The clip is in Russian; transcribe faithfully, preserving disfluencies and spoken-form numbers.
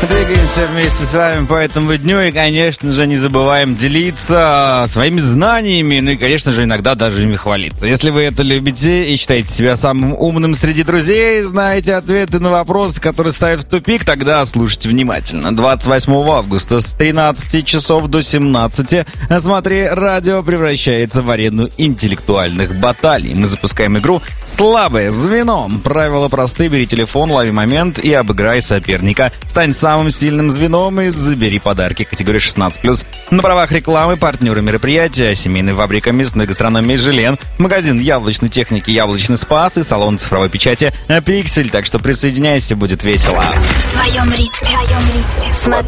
Двигаемся вместе с вами по этому дню и, конечно же, не забываем делиться своими знаниями, ну и, конечно же, иногда даже ими хвалиться. Если вы это любите и считаете себя самым умным среди друзей, знаете ответы на вопросы, которые ставят в тупик, тогда слушайте внимательно. двадцать восьмого августа с тринадцати часов до семнадцати «Смотри радио» превращается в арену интеллектуальных баталий. Мы запускаем игру «Слабое звено». Правила просты: бери телефон, лови момент и обыграй соперника. Стань самым сильным звеном и забери подарки категории шестнадцать плюс. На правах рекламы партнеры мероприятия: семейная фабрика мясной гастрономии «Желен», магазин яблочной техники «Яблочный спас» и салон цифровой печати «Пиксель». Так что присоединяйся, будет весело. В твоем ритме. В твоем ритме. Смотри.